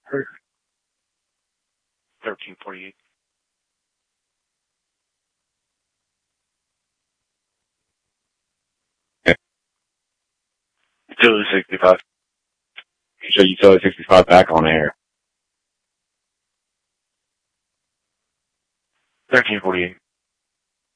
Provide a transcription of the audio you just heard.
1348. Utility 65. Show utility 65 back on air. 1348.